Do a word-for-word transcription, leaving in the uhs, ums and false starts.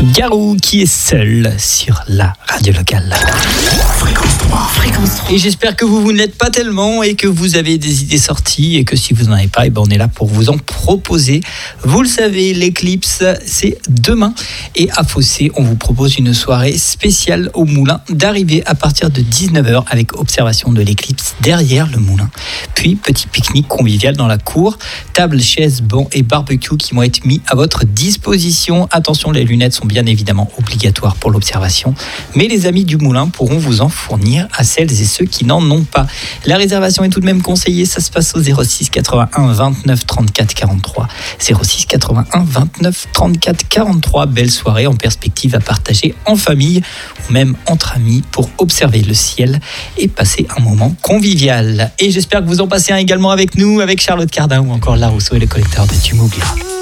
Garou qui est seul sur la radio locale. Fréquence trois. Fréquence trois. Et j'espère que vous, vous ne l'êtes pas tellement et que vous avez des idées sorties et que si vous n'en avez pas, eh ben on est là pour vous en proposer. Vous le savez, l'éclipse, c'est demain. Et à Fossé, on vous propose une soirée spéciale au moulin d'arrivée à partir de dix-neuf heures avec observation de l'éclipse derrière le moulin. Puis, petit pique-nique convivial dans la cour, table, chaises, bancs et barbecue qui vont être mis à votre disposition. Attention, les lunettes sont bien évidemment obligatoires pour l'observation, mais les amis du moulin pourront vous en fournir à celles et ceux qui n'en ont pas. La réservation est tout de même conseillée, ça se passe au zéro six quatre-vingt-un vingt-neuf trente-quatre quarante-trois. zéro six quatre-vingt-un vingt-neuf trente-quatre quarante-trois. Belle soirée en perspective à partager en famille ou même entre amis pour observer le ciel et passer un moment convivial. Et j'espère que vous en passez un également avec nous, avec Charlotte Cardin ou encore La Rousseau et le collecteur de Tu m'oublieras.